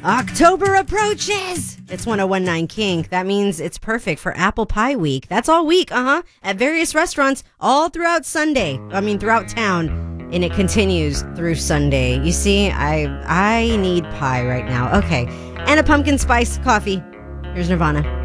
October approaches. It's 1019 Kink. That means it's perfect for apple pie week. That's all week, at various restaurants all throughout throughout town. And it continues through Sunday. You see, I need pie right now. Okay. And a pumpkin spice coffee. Here's Nirvana.